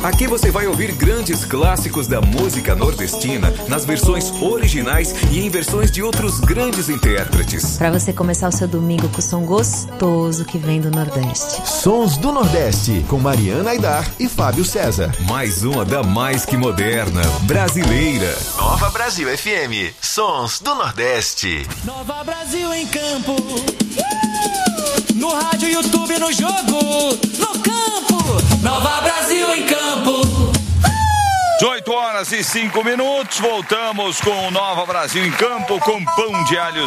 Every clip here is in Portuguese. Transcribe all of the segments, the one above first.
Aqui você vai ouvir grandes clássicos da música nordestina nas versões originais e em versões de outros grandes intérpretes. Para você começar o seu domingo com o som gostoso que vem do Nordeste. Sons do Nordeste, com Mariana Aidar e Fábio César. Mais uma da mais que moderna, brasileira. Nova Brasil FM, Sons do Nordeste. Nova Brasil em campo. No rádio, YouTube, no jogo, no campo. Nova Brasil em campo. 18h05, voltamos com o Nova Brasil em campo, com pão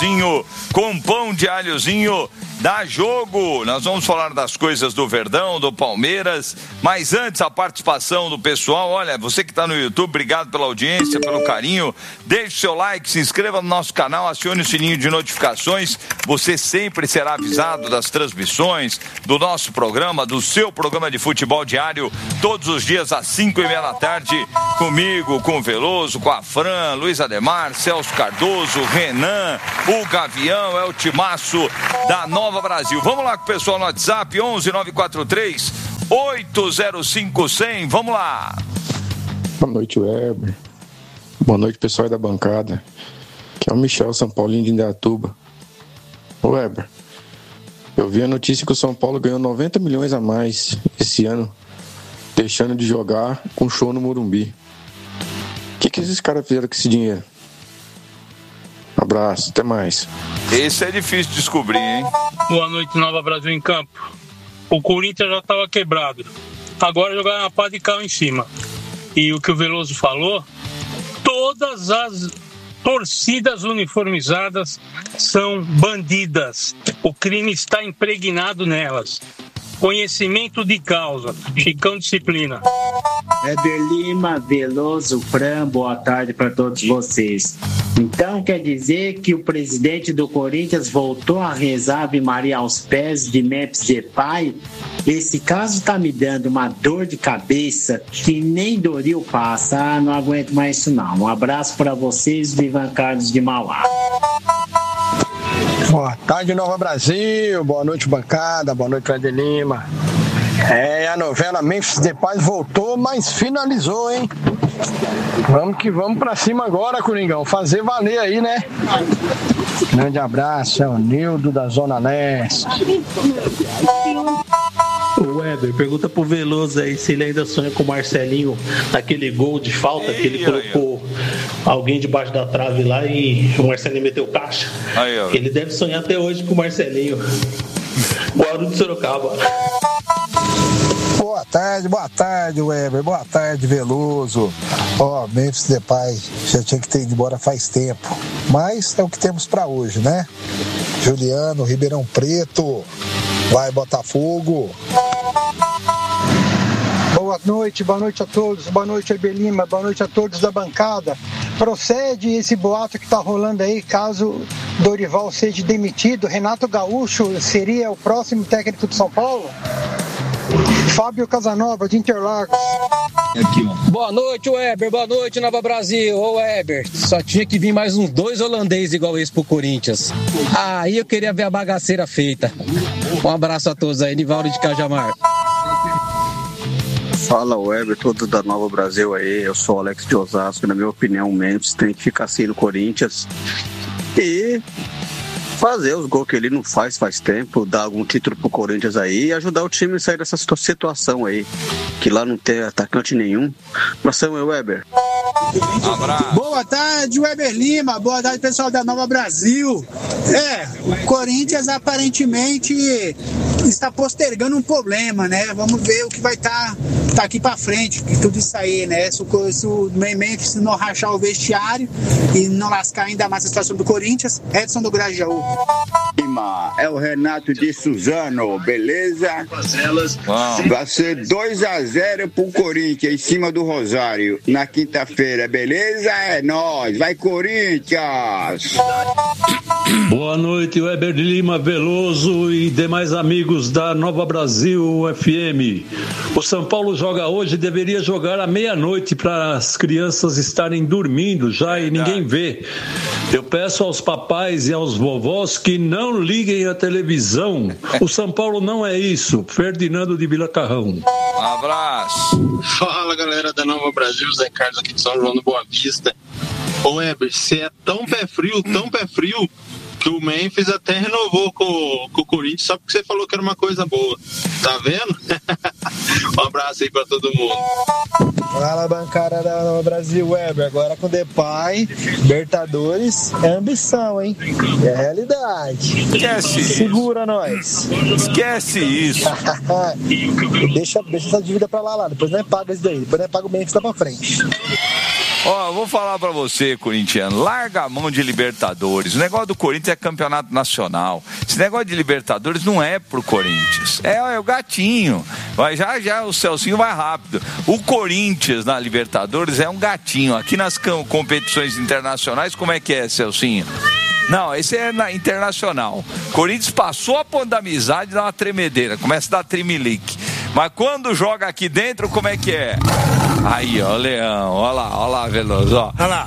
de alhozinho, dá jogo. Nós vamos falar das coisas do Verdão, do Palmeiras, mas antes a participação do pessoal. Olha, você que está no YouTube, obrigado pela audiência, pelo carinho, deixe o seu like, se inscreva no nosso canal, acione o sininho de notificações, você sempre será avisado das transmissões do nosso programa, do seu programa de futebol diário, todos os dias às 5:30 da tarde, comigo, com o Veloso, com a Fran, Luiz Ademar, Celso Cardoso, Renan, o Gavião, é o timaço da Nova Brasil. Vamos lá com o pessoal no WhatsApp, 11-943 805-100. Vamos lá. Boa noite, Weber. Boa noite, pessoal da bancada. Aqui é o Michel, São Paulinho de Indaiatuba. Weber, eu vi a notícia que o São Paulo ganhou 90 milhões a mais esse ano, deixando de jogar com show no Morumbi. O que esses caras fizeram com esse dinheiro? Abraço, até mais. Esse é difícil de descobrir, hein? Boa noite, Nova Brasil em campo. O Corinthians já estava quebrado. Agora jogaram uma pá de carro em cima. E o que o Veloso falou, todas as torcidas uniformizadas são bandidas. O crime está impregnado nelas. Conhecimento de causa. Chicão Disciplina. Éder Lima, Veloso, Fran, boa tarde para todos vocês. Então quer dizer que o presidente do Corinthians voltou a rezar Ave Maria aos pés de Memphis Depay? Esse caso tá me dando uma dor de cabeça que nem Doril passa. Ah, não aguento mais isso não. Um abraço para vocês, Vivan Carlos de Mauá. Boa tarde, Nova Brasil. Boa noite, bancada. Boa noite, Éder Lima. A novela Memphis Depay voltou, mas finalizou, hein? Vamos que vamos pra cima agora, Coringão. Fazer valer aí, né? Grande abraço, é o Nildo da Zona Leste. O Weber, pergunta pro Veloso aí se ele ainda sonha com o Marcelinho naquele gol de falta que ele colocou alguém debaixo da trave lá e o Marcelinho meteu caixa. Ele deve sonhar até hoje com o Marcelinho. Guarulhos de Sorocaba. Boa tarde, Weber. Boa tarde, Veloso. Memphis Depay já tinha que ter ido embora faz tempo. Mas é o que temos pra hoje, né? Juliano, Ribeirão Preto. Vai, Botafogo. Boa noite a todos. Boa noite, Éder Lima. Boa noite a todos da bancada. Procede esse boato que está rolando aí, caso Dorival seja demitido, Renato Gaúcho seria o próximo técnico de São Paulo? Fábio Casanova, de Interlagos. Boa noite, Weber. Boa noite, Nova Brasil. Ô, Weber, só tinha que vir mais uns 2 holandeses igual esse pro Corinthians. Aí eu queria ver a bagaceira feita. Um abraço a todos aí, Nivaldo de Cajamar. Fala, Weber, todos da Nova Brasil aí. Eu sou o Alex de Osasco. Na minha opinião, o Memphis tem que ficar assim no Corinthians e fazer os gols que ele não faz tempo, dar algum título pro Corinthians aí e ajudar o time a sair dessa situação aí, que lá não tem atacante nenhum. Abração, Weber. Boa tarde, Weber Lima. Boa tarde, pessoal da Nova Brasil. O Corinthians aparentemente está postergando um problema, né? Vamos ver o que vai estar aqui pra frente, que tudo isso aí, né? Se o Memphis não rachar o vestiário e não lascar ainda mais a situação do Corinthians. Edson do Grajaú. É o Renato de Suzano, beleza? Vai ser 2-0 pro Corinthians em cima do Rosário na quinta-feira, beleza? É nóis, vai Corinthians! Boa noite, Weber Lima, Veloso e demais amigos da Nova Brasil FM. O São Paulo joga hoje, deveria jogar à meia-noite para as crianças estarem dormindo já e ninguém vê. Eu peço aos papais e aos vovós que não liguem a televisão. O São Paulo não é isso. Ferdinando de Vila Carrão. Um abraço. Fala, galera da Nova Brasil, Zé Carlos aqui de São João do Boa Vista. Ô Weber, você é tão pé frio, que o Memphis até renovou com o Corinthians só porque você falou que era uma coisa boa. Tá vendo? Um abraço aí pra todo mundo. Fala, bancada da Nova Brasil, Weber. Agora com o Depay, Libertadores, é ambição, hein? É realidade. Esquece. Segura nós. Esquece isso. deixa essa dívida pra lá. Depois não é paga isso daí. Depois não é paga o Memphis lá pra frente. Ó, vou falar pra você, corintiano, larga a mão de Libertadores. O negócio do Corinthians é campeonato nacional. Esse negócio de Libertadores não é pro Corinthians. É o gatinho. Vai, já o Celcinho vai rápido. O Corinthians na Libertadores é um gatinho. Aqui nas competições internacionais, como é que é, Celcinho? Não, esse é na internacional. Corinthians passou a ponta da amizade, dá uma tremedeira, começa a dar tremelique. Mas quando joga aqui dentro, como é que é? Aí, ó, Leão, ó lá, Veloso, ó. Olha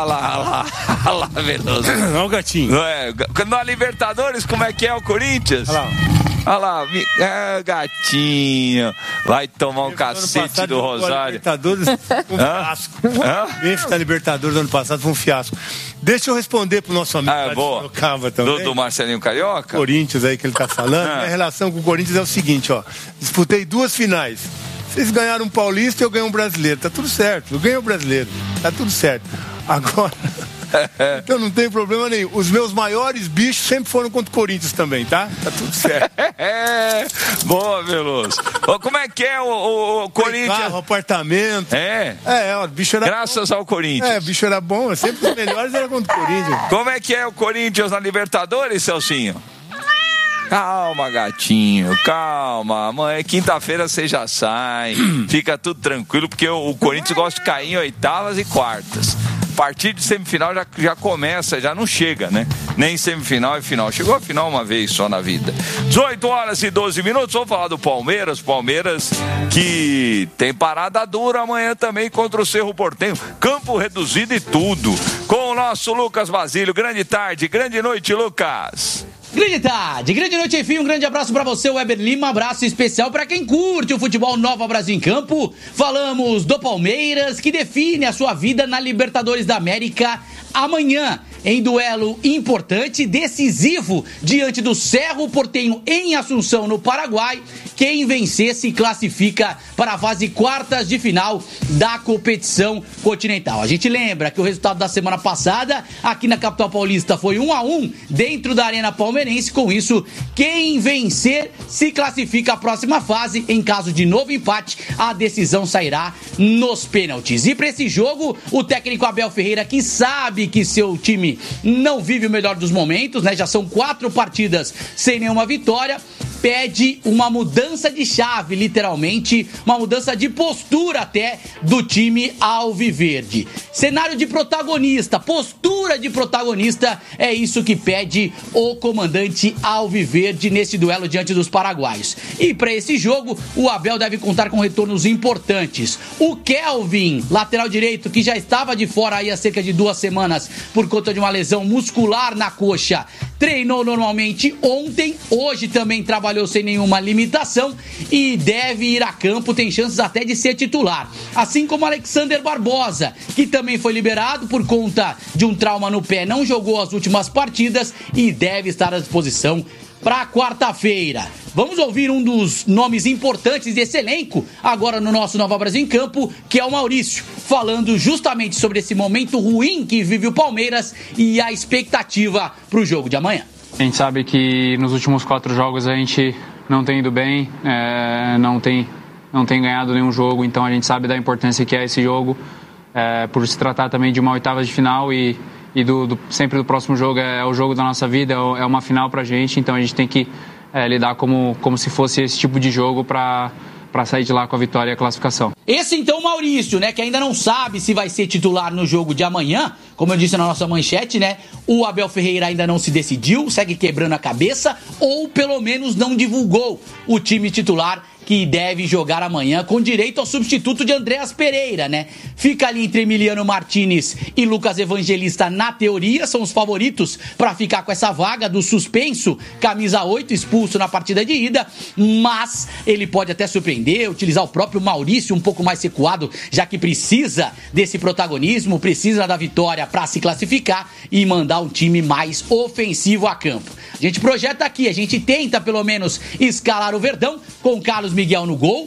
lá, Veloso. Olha o gatinho. Não é? Na Libertadores, como é que é o Corinthians? Olha lá, gatinho. Vai tomar um cacete do Rosário. Libertadores foi um fiasco. Memphis da Libertadores ano passado foi um fiasco. Deixa eu responder pro nosso amigo Sorocaba também. Do Marcelinho Carioca? Corinthians aí que ele tá falando. Minha relação com o Corinthians é o seguinte, ó. Disputei 2 finais. Vocês ganharam um paulista e eu ganhei um brasileiro. Tá tudo certo. Eu ganhei o brasileiro. Tá tudo certo. Agora... Então não tem problema nenhum. Os meus maiores bichos sempre foram contra o Corinthians também, tá? Tá tudo certo. Boa, Veloso. Como é que é o Corinthians? Carro, apartamento. O bicho era graças bom. Ao Corinthians. O bicho era bom. Sempre os melhores eram contra o Corinthians. Como é que é o Corinthians na Libertadores, Celcinho? Calma, gatinho, calma. Amanhã, quinta-feira, você já sai. Fica tudo tranquilo, porque o Corinthians gosta de cair em oitavas e quartas. A partir de semifinal já começa, já não chega, né? Nem semifinal e final. Chegou a final uma vez só na vida. 18h12. Vamos falar do Palmeiras. Palmeiras que tem parada dura amanhã também contra o Cerro Porteño. Campo reduzido e tudo. Com o nosso Lucas Basílio. Grande tarde, grande noite, Lucas. Grande tarde, grande noite, enfim, um grande abraço pra você, Weber Lima, abraço especial pra quem curte o futebol Nova Brasil em Campo. Falamos do Palmeiras, que define a sua vida na Libertadores da América amanhã, em duelo importante, decisivo, diante do Cerro Porteño em Assunção, no Paraguai. Quem vencer se classifica para a fase quartas de final da competição continental. A gente lembra que o resultado da semana passada, aqui na capital paulista, foi 1-1 dentro da Arena Palmeirense. Com isso, quem vencer se classifica à próxima fase. Em caso de novo empate, a decisão sairá nos pênaltis. E para esse jogo, o técnico Abel Ferreira, que sabe que seu time não vive o melhor dos momentos, né? Já são 4 partidas sem nenhuma vitória, pede uma mudança de chave, literalmente, uma mudança de postura até do time alviverde. Cenário de protagonista, postura de protagonista, é isso que pede o comandante alviverde nesse duelo diante dos paraguaios. E para esse jogo, o Abel deve contar com retornos importantes. O Kelvin, lateral direito, que já estava de fora aí há cerca de 2 semanas por conta de uma lesão muscular na coxa, treinou normalmente ontem, hoje também trabalhou sem nenhuma limitação e deve ir a campo, tem chances até de ser titular. Assim como Alexander Barbosa, que também foi liberado por conta de um trauma no pé, não jogou as últimas partidas e deve estar à disposição para quarta-feira. Vamos ouvir um dos nomes importantes desse elenco, agora no nosso Nova Brasil em Campo, que é o Maurício, falando justamente sobre esse momento ruim que vive o Palmeiras e a expectativa para o jogo de amanhã. A gente sabe que nos últimos 4 jogos a gente não tem ido bem, não tem ganhado nenhum jogo, então a gente sabe da importância que é esse jogo, por se tratar também de uma oitava de final e sempre do próximo jogo é o jogo da nossa vida, é uma final pra gente, então a gente tem que lidar como se fosse esse tipo de jogo para sair de lá com a vitória e a classificação. Esse então o Maurício, né, que ainda não sabe se vai ser titular no jogo de amanhã, como eu disse na nossa manchete, né, o Abel Ferreira ainda não se decidiu, segue quebrando a cabeça, ou pelo menos não divulgou o time titular que deve jogar amanhã com direito ao substituto de Andreas Pereira, né? Fica ali entre Emiliano Martinez e Lucas Evangelista na teoria, são os favoritos para ficar com essa vaga do suspenso, camisa 8, expulso na partida de ida, mas ele pode até surpreender, utilizar o próprio Maurício um pouco mais recuado, já que precisa desse protagonismo, precisa da vitória para se classificar e mandar um time mais ofensivo a campo. A gente projeta aqui, a gente tenta pelo menos escalar o Verdão com o Carlos Miguel no gol,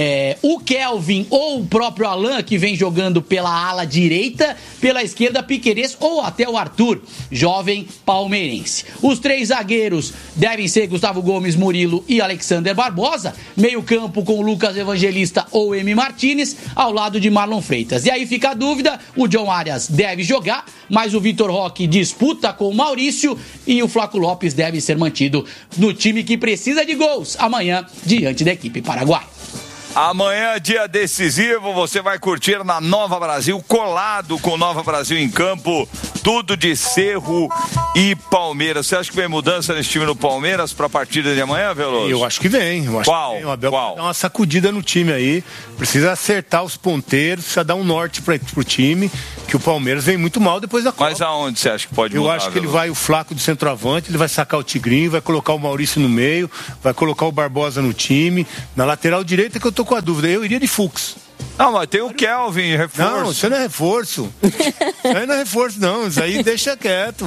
o Kelvin ou o próprio Alan, que vem jogando pela ala direita, pela esquerda Piquerez ou até o Arthur, jovem palmeirense. Os 3 zagueiros devem ser Gustavo Gomes, Murilo e Alexander Barbosa, meio campo com Lucas Evangelista ou Emi Martinez, ao lado de Marlon Freitas. E aí fica a dúvida, o John Arias deve jogar, mas o Vitor Roque disputa com o Maurício e o Flaco Lopes deve ser mantido no time que precisa de gols amanhã diante da equipe paraguaia. Amanhã, dia decisivo, você vai curtir na Nova Brasil, colado com Nova Brasil em campo, tudo de Cerro e Palmeiras. Você acha que vem mudança nesse time no Palmeiras para a partida de amanhã, Veloso? Eu acho que vem. Qual? O Abel vai dar uma sacudida no time aí, precisa acertar os ponteiros, precisa dar um norte pro time, que o Palmeiras vem muito mal depois da Copa. Mas aonde você acha que pode mudar? Eu acho que ele vai, o Flaco de centroavante, ele vai sacar o Tigrinho, vai colocar o Maurício no meio, vai colocar o Barbosa no time, na lateral direita que eu tô com a dúvida, eu iria de Fux. Não, mas tem o Kelvin, reforço. Não, isso não é reforço. Isso aí não é reforço, não. Isso aí deixa quieto.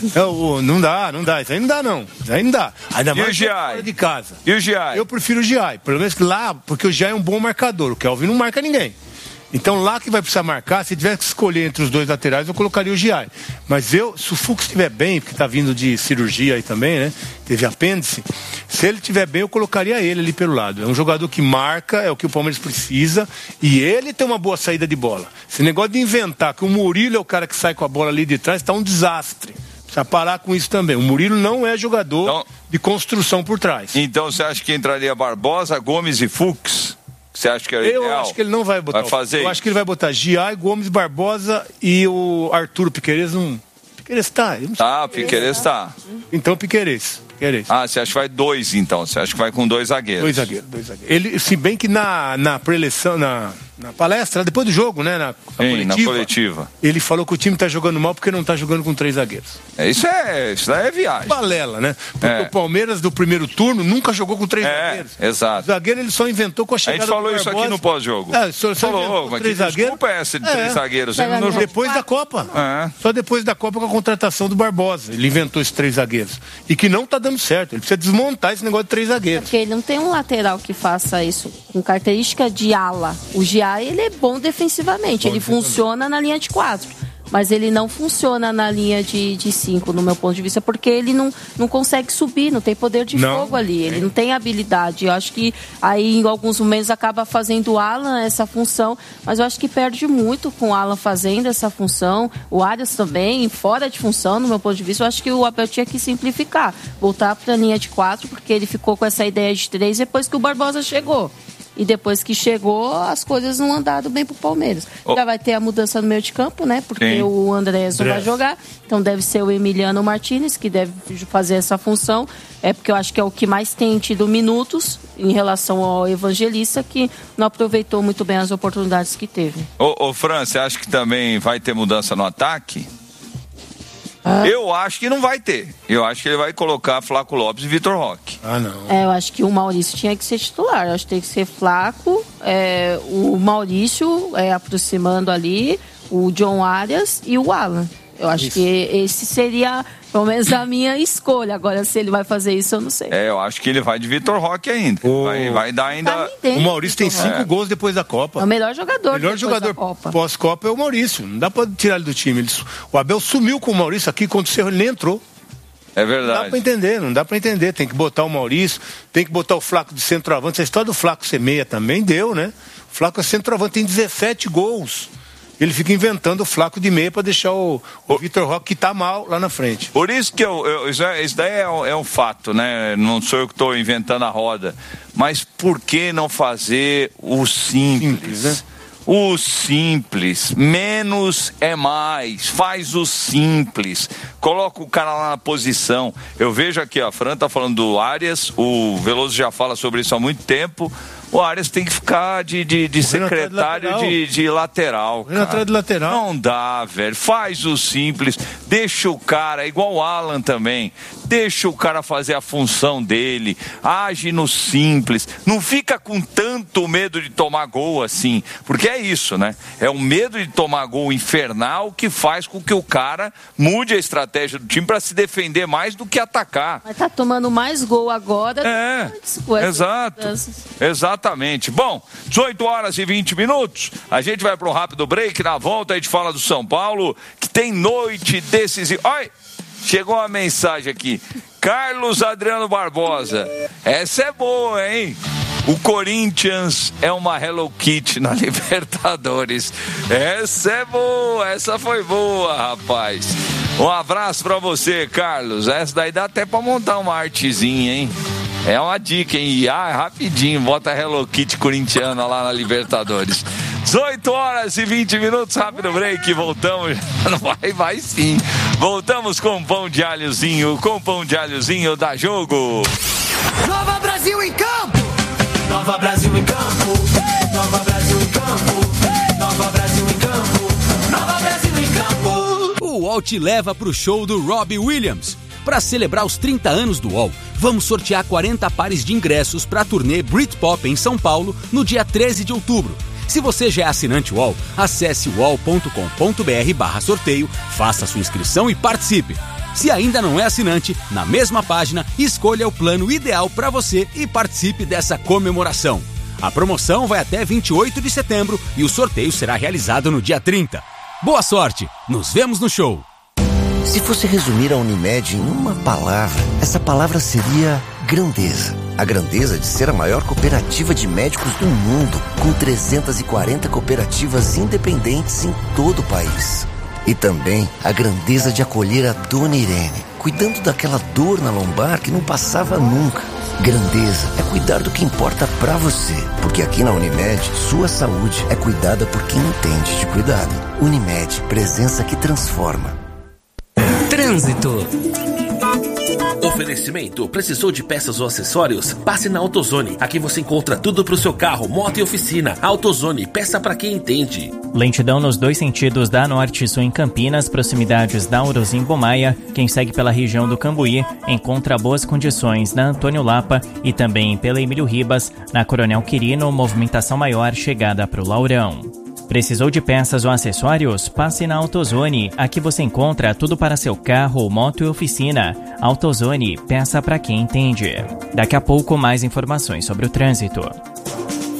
Não dá. Isso aí não dá, não. Isso aí não dá. Ainda mais e o Giai? De casa. E o Giai? Eu prefiro o Giai. Pelo menos lá, porque o Giai é um bom marcador. O Kelvin não marca ninguém. Então lá que vai precisar marcar, se tiver que escolher entre os 2 laterais, eu colocaria o Giai. Mas se o Fux estiver bem, porque está vindo de cirurgia aí também, né? Teve apêndice. Se ele estiver bem, eu colocaria ele ali pelo lado. É um jogador que marca, é o que o Palmeiras precisa, e ele tem uma boa saída de bola. Esse negócio de inventar que o Murilo é o cara que sai com a bola ali de trás, está um desastre. Precisa parar com isso também. O Murilo não é jogador de construção por trás. Então você acha que entraria Barbosa, Gomes e Fux? Você acha que é ideal? Eu acho que ele não vai botar. Vai fazer? Eu acho que ele vai botar Giai, Gomes, Barbosa e o Arthur Piquerez. Piquerez tá. Piquerez tá. Então Piquerez. Você acha que vai 2 então? Você acha que vai com 2 zagueiros? 2 zagueiros. Ele, se bem que na preleção, na palestra, depois do jogo, né? Na coletiva. Ele falou que o time tá jogando mal porque não tá jogando com 3 zagueiros. Isso daí é viagem. Balela, né? Porque o Palmeiras do primeiro turno nunca jogou com 3 zagueiros. Exato. O zagueiro ele só inventou com a chegada do Barbosa. A gente falou isso aqui no pós-jogo. Falou, mas que desculpa é essa de 3 zagueiros? Depois da Copa. Só depois da Copa com a contratação do Barbosa. Ele inventou esses 3 zagueiros. E que não tá dando certo. Ele precisa desmontar esse negócio de 3 zagueiros. Porque ele não tem um lateral que faça isso com característica de ala. O Giai, ele é bom defensivamente. Ele funciona na linha de 4. Mas ele não funciona na linha de 5, no meu ponto de vista, porque ele não consegue subir, não tem poder de fogo ali, ele não tem habilidade. Eu acho que aí em alguns momentos acaba fazendo o Alan essa função, mas eu acho que perde muito com o Alan fazendo essa função, o Arias também, fora de função, no meu ponto de vista. Eu acho que o Abel tinha que simplificar, voltar para a linha de 4, porque ele ficou com essa ideia de 3 depois que o Barbosa chegou. E depois que chegou, as coisas não andaram bem pro Palmeiras. Já vai ter a mudança no meio de campo, né? Porque o Andrés não vai jogar. Então deve ser o Emiliano Martinez que deve fazer essa função. Porque eu acho que é o que mais tem tido minutos em relação ao Evangelista, que não aproveitou muito bem as oportunidades que teve. Fran, você acha que também vai ter mudança no ataque? Eu acho que não vai ter. Eu acho que ele vai colocar Flaco Lopes e Vitor Roque. Não. Eu acho que o Maurício tinha que ser titular. Eu acho que tem que ser Flaco, o Maurício aproximando ali, o John Arias e o Alan. Eu acho que esse seria, pelo menos, a minha escolha. Agora, se ele vai fazer isso, eu não sei. Eu acho que ele vai de Vitor Roque ainda. Vai dar ainda... O Maurício tem 5 gols depois da Copa. É o melhor jogador pós-Copa é o Maurício. Não dá pra tirar ele do time. O Abel sumiu com o Maurício aqui, quando o Cerro ele nem entrou. É verdade. Não dá pra entender. Tem que botar o Maurício, tem que botar o Flaco de centroavante. Essa história do Flaco ser meia também deu, né? O Flaco é centroavante, tem 17 gols. Ele fica inventando o Flaco de meia para deixar o Vitor Roque, que tá mal lá na frente. Por isso que isso daí é um fato, né? Não sou eu que estou inventando a roda. Mas por que não fazer o simples né? O simples. Menos é mais. Faz o simples. Coloca o cara lá na posição. Eu vejo aqui, a Fran tá falando do Arias, o Veloso já fala sobre isso há muito tempo. O Arias tem que ficar de secretário de lateral. Atrás de lateral. Não dá, velho. Faz o simples. Deixa o cara, igual o Alan também. Deixa o cara fazer a função dele. Age no simples. Não fica com tanto medo de tomar gol assim. Porque é isso, né? É o medo de tomar gol infernal que faz com que o cara mude a estratégia do time para se defender mais do que atacar. Mas tá tomando mais gol agora. Exato. Exatamente. Bom, 18 horas e 20 minutos. A gente vai para um rápido break. Na volta a gente fala do São Paulo, que tem noite decisiva. Olha, chegou uma mensagem aqui. Carlos Adriano Barbosa. Essa é boa, hein? O Corinthians é uma Hello Kitty na Libertadores. Essa é boa, essa foi boa, rapaz. Um abraço pra você, Carlos. Essa daí dá até pra montar uma artezinha, hein? É uma dica, hein? Rapidinho, bota a Hello Kitty corintiana lá na Libertadores. 18 horas e 20 minutos, rápido break, voltamos. Vai sim. Voltamos com pão de alhozinho, da Jogo. Nova Brasil em campo! Nova Brasil em campo! Nova Brasil em campo! Nova Brasil em campo! Nova Brasil em campo! O UOL te leva pro show do Robbie Williams. Para celebrar os 30 anos do UOL, vamos sortear 40 pares de ingressos para a turnê Britpop em São Paulo no dia 13 de outubro. Se você já é assinante UOL, acesse uol.com.br/sorteio, faça sua inscrição e participe. Se ainda não é assinante, na mesma página, escolha o plano ideal para você e participe dessa comemoração. A promoção vai até 28 de setembro e o sorteio será realizado no dia 30. Boa sorte! Nos vemos no show! Se fosse resumir a Unimed em uma palavra, essa palavra seria grandeza. A grandeza de ser a maior cooperativa de médicos do mundo, com 340 cooperativas independentes em todo o país. E também a grandeza de acolher a Dona Irene, cuidando daquela dor na lombar que não passava nunca. Grandeza é cuidar do que importa pra você, porque aqui na Unimed, sua saúde é cuidada por quem entende de cuidado. Unimed, presença que transforma. Trânsito. Oferecimento: precisou de peças ou acessórios? Passe na AutoZone. Aqui você encontra tudo pro seu carro, moto e oficina. AutoZone, peça pra quem entende. Lentidão nos dois sentidos da Norte e Sul em Campinas, proximidades da Orozimbo Maia. Quem segue pela região do Cambuí encontra boas condições na Antônio Lapa e também pela Emílio Ribas, na Coronel Quirino, movimentação maior chegada pro Laurão. Precisou de peças ou acessórios? Passe na AutoZone. Aqui você encontra tudo para seu carro, moto e oficina. AutoZone, peça para quem entende. Daqui a pouco mais informações sobre o trânsito.